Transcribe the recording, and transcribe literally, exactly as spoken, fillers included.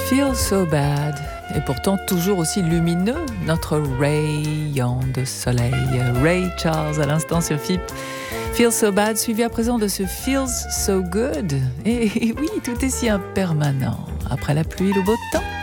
Feel so bad. Et pourtant toujours aussi lumineux, notre rayon de soleil. Ray Charles à l'instant sur F I P. Feel so bad, suivi à présent de ce Feels so good. Et oui, tout est si impermanent. Après la pluie, le beau temps.